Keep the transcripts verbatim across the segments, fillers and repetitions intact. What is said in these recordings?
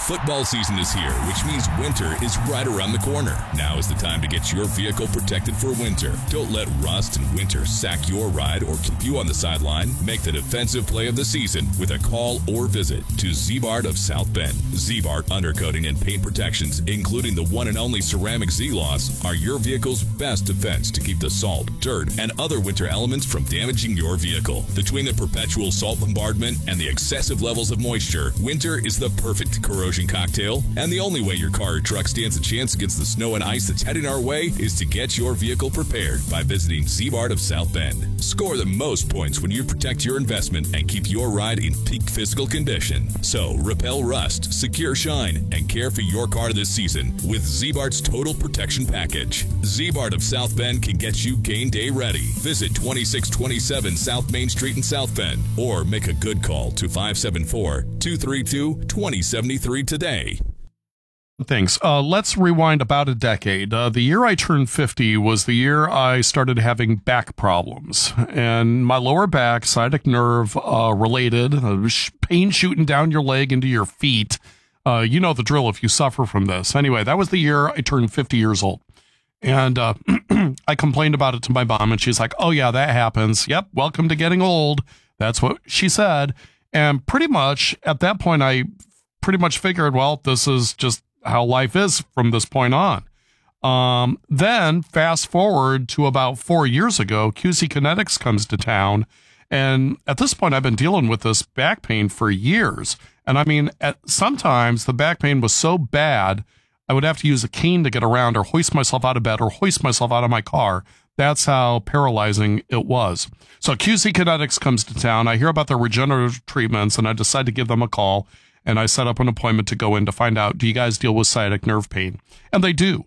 Football season is here, which means winter is right around the corner. Now is the time to get your vehicle protected for winter. Don't let rust and winter sack your ride or keep you on the sideline. Make the defensive play of the season with a call or visit to Ziebart of South Bend. Ziebart Undercoating and Paint Protections, including the one and only ceramic Z-Loss, are your vehicle's best defense to keep the salt, dirt, and other winter elements from damaging your vehicle. Between the perpetual salt bombardment and the excessive levels of moisture, winter is the perfect corrosion cocktail, and the only way your car or truck stands a chance against the snow and ice that's heading our way is to get your vehicle prepared by visiting Ziebart of South Bend. Score the most points when you protect your investment and keep your ride in peak physical condition. So repel rust, secure shine, and care for your car this season with Ziebart's Total Protection Package. Ziebart of South Bend can get you game day ready. Visit twenty-six twenty-seven South Main Street in South Bend or make a good call to five seven four, two three two, two zero seven three today. Thanks. Uh, let's rewind about a decade. Uh, the year I turned fifty was the year I started having back problems, and my lower back, sciatic nerve uh, related, uh, pain shooting down your leg into your feet. Uh, you know the drill if you suffer from this. Anyway, that was the year I turned fifty years old. And uh, I complained about it to my mom, and she's like, oh, yeah, that happens. Yep, welcome to getting old. That's what she said. And pretty much at that point, I pretty much figured, well, this is just how life is from this point on. Um, then fast forward to about four years ago, Q C Kinetics comes to town. And at this point, I've been dealing with this back pain for years. And I mean, at sometimes the back pain was so bad, I would have to use a cane to get around or hoist myself out of bed or hoist myself out of my car. That's how paralyzing it was. So Q C Kinetics comes to town. I hear about their regenerative treatments, and I decide to give them a call. And I set up an appointment to go in to find out, do you guys deal with sciatic nerve pain? And they do.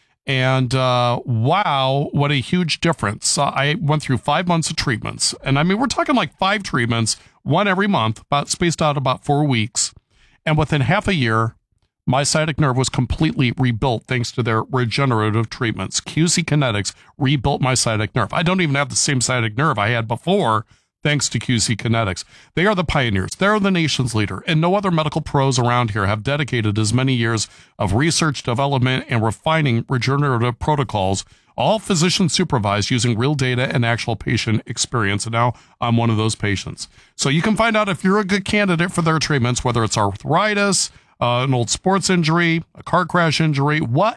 And uh, wow, what a huge difference. Uh, I went through five months of treatments. And I mean, we're talking like five treatments, one every month, about spaced out about four weeks. And within half a year, my sciatic nerve was completely rebuilt thanks to their regenerative treatments. Q C Kinetics rebuilt my sciatic nerve. I don't even have the same sciatic nerve I had before, thanks to Q C Kinetics. They are the pioneers. They're the nation's leader, and no other medical pros around here have dedicated as many years of research, development, and refining regenerative protocols, all physician supervised using real data and actual patient experience. And now I'm one of those patients. So you can find out if you're a good candidate for their treatments, whether it's arthritis, uh, an old sports injury, a car crash injury,